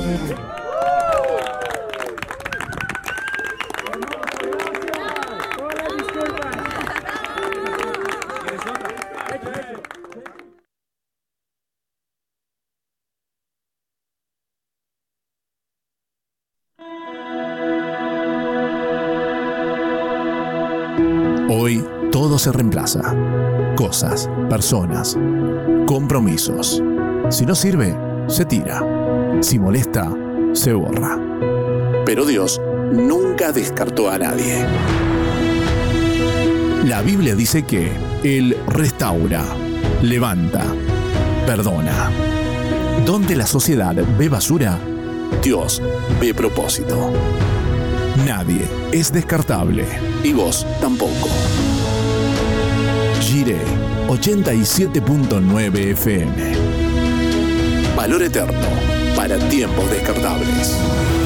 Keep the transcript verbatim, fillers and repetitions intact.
Hoy todo se reemplaza. Cosas, personas, compromisos. Si no sirve, se tira. Si molesta, se borra. Pero Dios nunca descartó a nadie. La Biblia dice que Él restaura, levanta, perdona. Donde la sociedad ve basura, Dios ve propósito. Nadie es descartable y vos tampoco. Jiré ochenta y siete punto nueve F M. Valor eterno para tiempos descartables.